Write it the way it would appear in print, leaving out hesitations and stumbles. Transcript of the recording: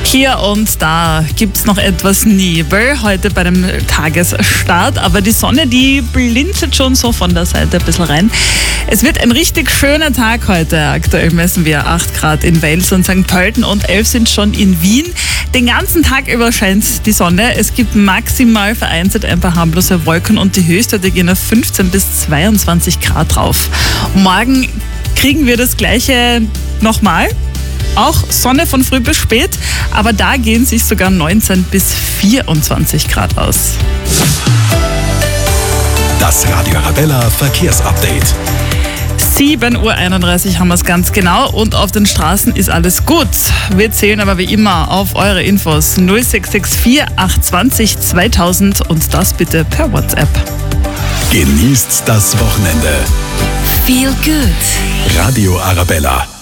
Hier und da gibt es noch etwas Nebel heute bei dem Tagesstart, aber die Sonne, die blinzelt schon so von der Seite ein bisschen rein. Es wird ein richtig schöner Tag heute. Aktuell messen wir 8 Grad in Wels und St. Pölten und 11 sind schon in Wien. Den ganzen Tag über scheint die Sonne. Es gibt maximal vereinzelt ein paar harmlose Wolken und die Höchstwerte gehen auf 15 bis 22 Grad drauf. Morgen kriegen wir das Gleiche nochmal. Auch Sonne von früh bis spät, aber da gehen sich sogar 19 bis 24 Grad aus. Das Radio Arabella Verkehrsupdate. 7:31 Uhr haben wir es ganz genau und auf den Straßen ist alles gut. Wir zählen aber wie immer auf eure Infos 0664 820 2000 und das bitte per WhatsApp. Genießt das Wochenende. Feel good. Radio Arabella.